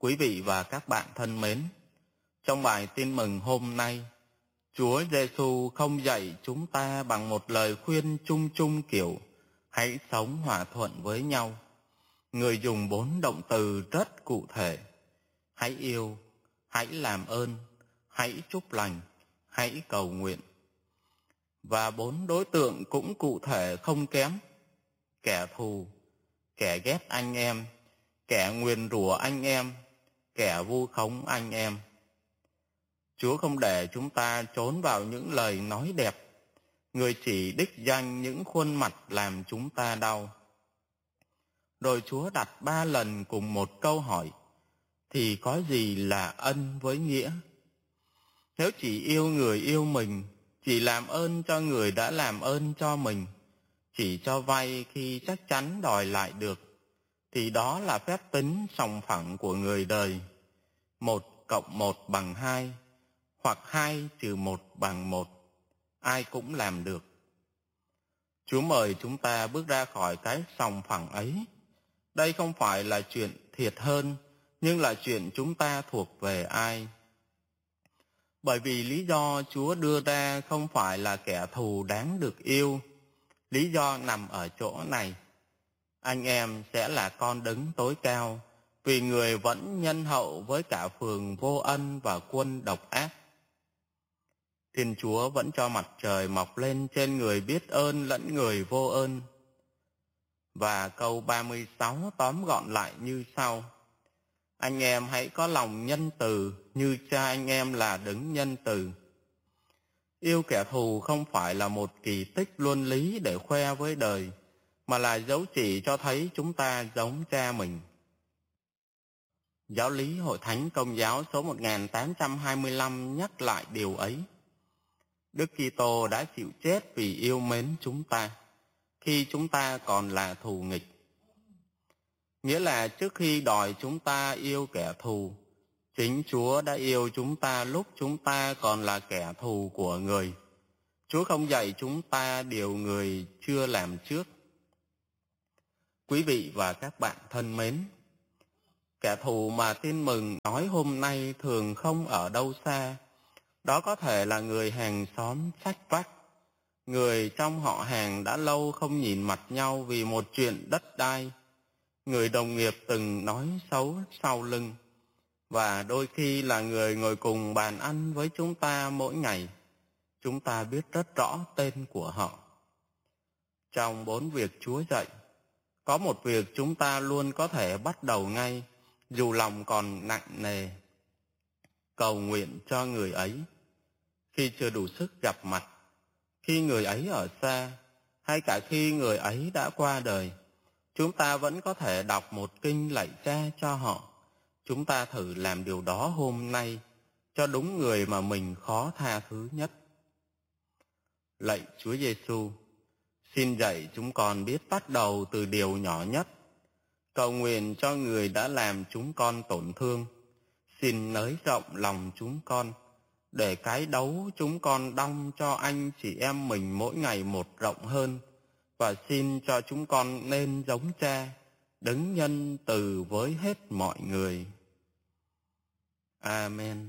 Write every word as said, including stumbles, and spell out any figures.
Quý vị và các bạn thân mến, trong bài tin mừng hôm nay, Chúa Giêsu không dạy chúng ta bằng một lời khuyên chung chung kiểu hãy sống hòa thuận với nhau. Người dùng bốn động từ rất cụ thể: hãy yêu, hãy làm ơn, hãy chúc lành, hãy cầu nguyện. Và bốn đối tượng cũng cụ thể không kém: kẻ thù, kẻ ghét anh em, kẻ nguyền rủa anh em, kẻ vu khống anh em. Chúa không để chúng ta trốn vào những lời nói đẹp, Người chỉ đích danh những khuôn mặt làm chúng ta đau. Rồi Chúa đặt ba lần cùng một câu hỏi: thì có gì là ân với nghĩa? Nếu chỉ yêu người yêu mình, chỉ làm ơn cho người đã làm ơn cho mình, chỉ cho vay khi chắc chắn đòi lại được, thì đó là phép tính sòng phẳng của người đời. Một cộng một bằng hai, hoặc hai trừ một bằng một. Ai cũng làm được. Chúa mời chúng ta bước ra khỏi cái sòng phẳng ấy. Đây không phải là chuyện thiệt hơn, nhưng là chuyện chúng ta thuộc về ai. Bởi vì lý do Chúa đưa ra không phải là kẻ thù đáng được yêu. Lý do nằm ở chỗ này: anh em sẽ là con đấng tối cao, vì người vẫn nhân hậu với cả phường vô ân và quân độc ác. Thiên Chúa vẫn cho mặt trời mọc lên trên người biết ơn lẫn người vô ơn. Và câu ba mươi sáu tóm gọn lại như sau: anh em hãy có lòng nhân từ như cha anh em là đấng nhân từ. Yêu kẻ thù không phải là một kỳ tích luân lý để khoe với đời, mà là dấu chỉ cho thấy chúng ta giống cha mình. Giáo lý Hội Thánh Công giáo số một nghìn tám trăm hai mươi lăm nhắc lại điều ấy. Đức Kitô đã chịu chết vì yêu mến chúng ta, khi chúng ta còn là thù nghịch. Nghĩa là trước khi đòi chúng ta yêu kẻ thù, chính Chúa đã yêu chúng ta lúc chúng ta còn là kẻ thù của người. Chúa không dạy chúng ta điều người chưa làm trước. Quý vị và các bạn thân mến, kẻ thù mà tin mừng nói hôm nay thường không ở đâu xa. Đó có thể là người hàng xóm sách vách, người trong họ hàng đã lâu không nhìn mặt nhau vì một chuyện đất đai, người đồng nghiệp từng nói xấu sau lưng, và đôi khi là người ngồi cùng bàn ăn với chúng ta mỗi ngày. Chúng ta biết rất rõ tên của họ. Trong bốn việc Chúa dạy, có một việc chúng ta luôn có thể bắt đầu ngay, dù lòng còn nặng nề: cầu nguyện cho người ấy. Khi chưa đủ sức gặp mặt, khi người ấy ở xa, hay cả khi người ấy đã qua đời, chúng ta vẫn có thể đọc một kinh lạy Cha cho họ. Chúng ta thử làm điều đó hôm nay, cho đúng người mà mình khó tha thứ nhất. Lạy Chúa Giêsu, xin dạy chúng con biết bắt đầu từ điều nhỏ nhất. Cầu nguyện cho người đã làm chúng con tổn thương. Xin nới rộng lòng chúng con, để cái đấu chúng con đong cho anh chị em mình mỗi ngày một rộng hơn. Và xin cho chúng con nên giống Cha, đấng nhân từ với hết mọi người. Amen.